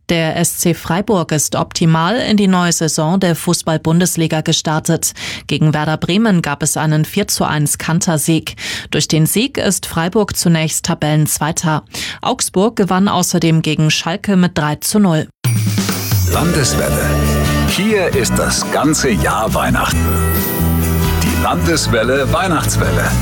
Der SC Freiburg ist optimal in die neue Saison der Fußball-Bundesliga gestartet. Gegen Werder Bremen gab es einen 4:1 Kantersieg. Durch den Sieg ist Freiburg zunächst Tabellenzweiter. Augsburg gewann außerdem gegen Schalke mit 3:0. Landeswelle. Hier ist das ganze Jahr Weihnachten. Die Landeswelle Weihnachtswelle.